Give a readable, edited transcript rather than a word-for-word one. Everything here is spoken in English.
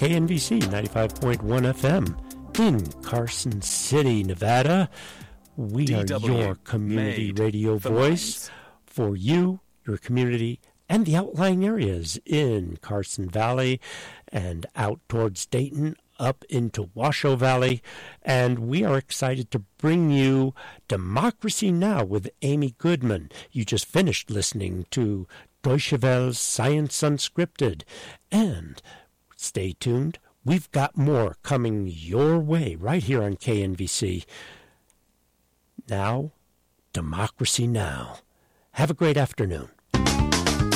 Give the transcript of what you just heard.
KNVC 95.1 FM in Carson City, Nevada. We DW, are your community radio for voice for you, your community, and the outlying areas in Carson Valley and out towards Dayton, up into Washoe Valley. And we are excited to bring you Democracy Now! With Amy Goodman. You just finished listening to Deutsche Welle's Science Unscripted. And stay tuned. We've got more coming your way right here on KNVC. Now, Democracy Now! Have a great afternoon.